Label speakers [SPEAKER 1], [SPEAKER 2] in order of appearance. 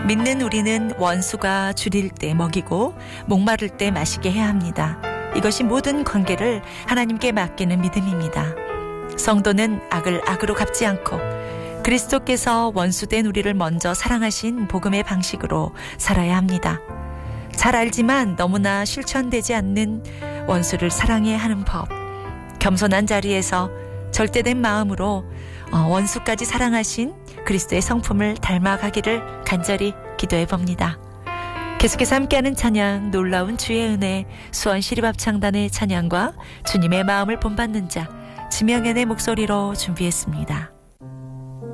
[SPEAKER 1] 믿는 우리는 원수가 줄일 때 먹이고 목마를 때 마시게 해야 합니다. 이것이 모든 관계를 하나님께 맡기는 믿음입니다. 성도는 악을 악으로 갚지 않고 그리스도께서 원수된 우리를 먼저 사랑하신 복음의 방식으로 살아야 합니다. 잘 알지만 너무나 실천되지 않는 원수를 사랑해야 하는 법. 겸손한 자리에서 절대된 마음으로 원수까지 사랑하신 그리스도의 성품을 닮아가기를 간절히 기도해 봅니다. 계속해서 함께하는 찬양, 놀라운 주의 은혜, 수원 시립합창단의 찬양과 주님의 마음을 본받는 자, 지명연의 목소리로 준비했습니다.